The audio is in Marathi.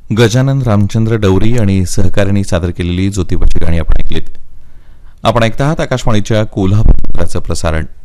गजानन रामचंद्र डवरी आणि सहकाऱ्यांनी सादर केलेली ज्योतिबाची गाणी आपण ऐकलीत. आपण ऐकत आहात आकाशवाणीच्या कोल्हापूर केंद्राचं प्रसारण.